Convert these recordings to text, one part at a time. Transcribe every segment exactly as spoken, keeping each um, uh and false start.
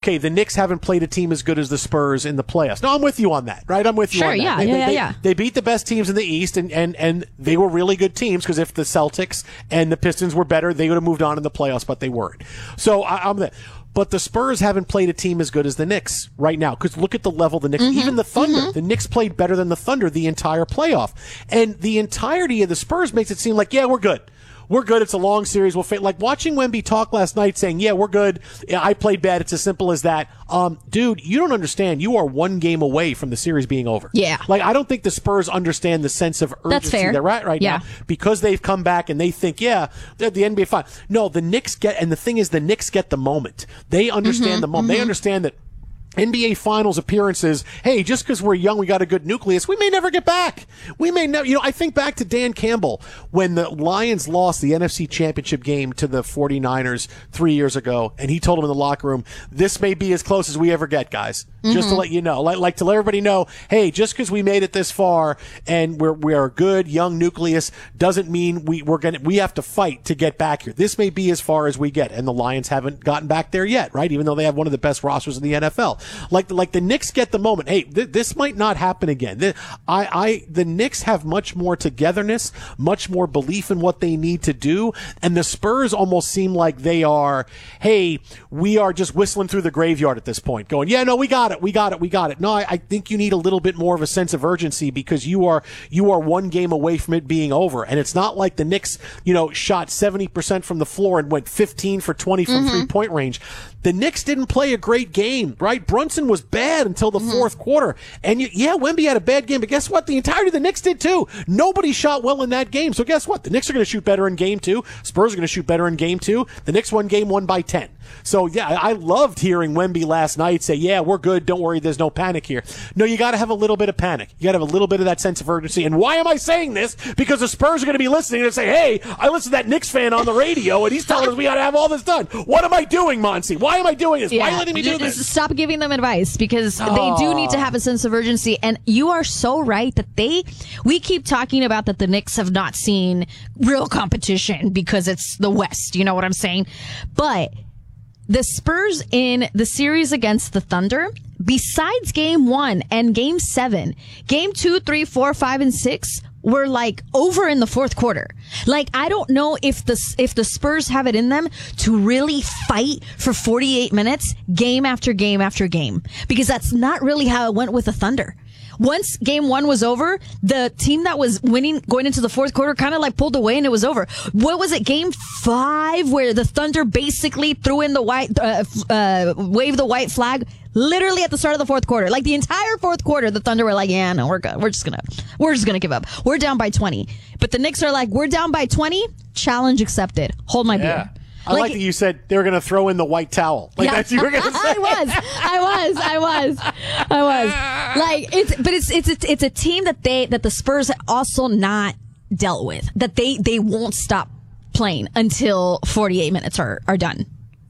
okay, the Knicks haven't played a team as good as the Spurs in the playoffs. No, I'm with you on that, right? I'm with you sure, on that. Yeah, they, yeah, they, yeah, they, yeah. they beat the best teams in the East, and, and, and they were really good teams, because if the Celtics and the Pistons were better, they would have moved on in the playoffs, but they weren't. So I, I'm the But the Spurs haven't played a team as good as the Knicks right now, because look at the level the Knicks, mm-hmm, even the Thunder, mm-hmm. the Knicks played better than the Thunder the entire playoff. And the entirety of the Spurs makes it seem like, yeah, we're good. We're good. It's a long series. We'll fa-. Like watching Wemby talk last night saying, yeah, we're good. Yeah, I played bad. It's as simple as that. Um, dude, you don't understand. You are one game away from the series being over. Yeah. Like, I don't think the Spurs understand the sense of urgency That's fair. they're at right yeah. now, because they've come back and they think, yeah, they're the N B A fine. No, the Knicks get, and the thing is, the Knicks get the moment. They understand mm-hmm, the moment. Mm-hmm. They understand that N B A Finals appearances, hey, just because we're young, we got a good nucleus, we may never get back. We may never, you know, I think back to Dan Campbell when the Lions lost the N F C Championship game to the 49ers three years ago, and he told them in the locker room, this may be as close as we ever get, guys. Mm-hmm. Just to let you know, like, like to let everybody know, hey, just because we made it this far and we're, we're a good young nucleus doesn't mean we, we're gonna, we have to fight to get back here. This may be as far as we get, and the Lions haven't gotten back there yet, right? Even though they have one of the best rosters in the N F L. Like, like the Knicks get the moment. Hey, th- this might not happen again. The, I, I, the Knicks have much more togetherness, much more belief in what they need to do, and the Spurs almost seem like they are, hey, we are just whistling through the graveyard at this point, going, yeah, no, we got it, we got it, we got it. No, I, I think you need a little bit more of a sense of urgency, because you are, you are one game away from it being over, and it's not like the Knicks, you know, shot seventy percent from the floor and went fifteen for twenty from mm-hmm. three-point range. The Knicks didn't play a great game, right? Brunson was bad until the mm-hmm. fourth quarter. And you, yeah, Wemby had a bad game, but guess what? The entirety of the Knicks did too. Nobody shot well in that game. So guess what? The Knicks are going to shoot better in game two. Spurs are going to shoot better in game two. The Knicks won game one by ten. So yeah, I loved hearing Wemby last night say, yeah, we're good. Don't worry. There's no panic here. No, you got to have a little bit of panic. You got to have a little bit of that sense of urgency. And why am I saying this? Because the Spurs are going to be listening and say, hey, I listened to that Knicks fan on the radio and he's telling us we got to have all this done. What am I doing, Monty? Why am I doing this? Yeah. Why are you letting me do this? Stop giving them advice, because oh. they do need to have a sense of urgency. And you are so right that they, we keep talking about that the Knicks have not seen real competition because it's the West. You know what I'm saying? But the Spurs in the series against the Thunder, besides game one and game seven, game two, three, four, five, and six were like over in the fourth quarter. Like, I don't know if the, if the Spurs have it in them to really fight for forty-eight minutes, game after game after game, because that's not really how it went with the Thunder. Once game one was over, the team that was winning going into the fourth quarter kind of like pulled away and it was over. What was it? Game five, where the Thunder basically threw in the white, uh, uh, waved the white flag literally at the start of the fourth quarter. Like the entire fourth quarter, the Thunder were like, yeah, no, we're good. We're just gonna, we're just gonna give up. We're down by twenty. But the Knicks are like, we're down by twenty. Challenge accepted. Hold my yeah. beer. I like, like that you said they were going to throw in the white towel. Like yeah. that's what you were going to say. I was, I was, I was, I was. Like it's, but it's it's it's, it's a team that they that the Spurs also not dealt with. That they they won't stop playing until forty-eight minutes are are done.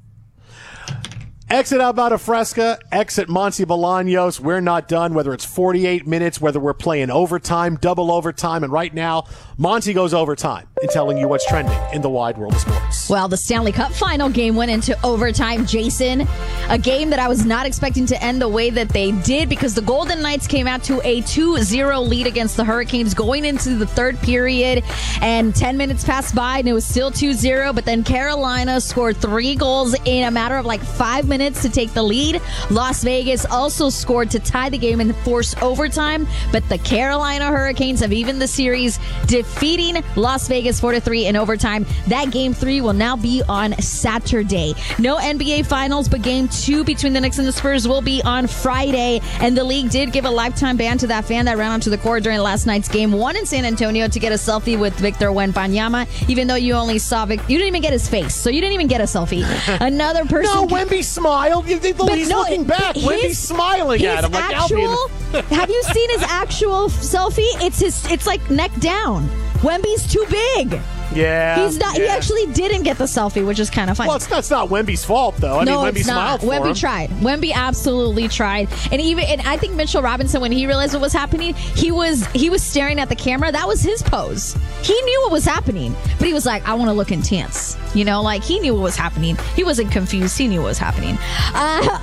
Exit Alvaro Fresca, exit Monty Bolaños. We're not done, whether it's forty-eight minutes, whether we're playing overtime, double overtime, and right now, Monty goes overtime in telling you what's trending in the wide world of sports. Well, the Stanley Cup final game went into overtime, Jason. A game that I was not expecting to end the way that they did, because the Golden Knights came out to a two zero lead against the Hurricanes going into the third period, and ten minutes passed by and it was still two zero, but then Carolina scored three goals in a matter of like five minutes to take the lead. Las Vegas also scored to tie the game and force overtime, but the Carolina Hurricanes have evened the series, defeating Las Vegas four to three in overtime. That game three will now be on Saturday. No N B A Finals, but game two between the Knicks and the Spurs will be on Friday, and the league did give a lifetime ban to that fan that ran onto the court during last night's game one in San Antonio to get a selfie with Victor Wembanyama, even though you only saw Vic- you didn't even get his face, so you didn't even get a selfie. Another person No, Wemby smiled. He's no, looking back. his, Wemby's smiling at him like actual, have you seen his actual selfie? It's his. It's like neck down. Wemby's too big. Yeah, he's not. Yeah. He actually didn't get the selfie, which is kind of funny. Well, it's, that's not Wemby's fault, though. I no, mean, Wemby it's smiled not. for Wemby him. tried. Wemby absolutely tried, and even and I think Mitchell Robinson, when he realized what was happening, he was he was staring at the camera. That was his pose. He knew what was happening, but he was like, "I want to look intense." You know, like he knew what was happening. He wasn't confused. He knew what was happening. Uh,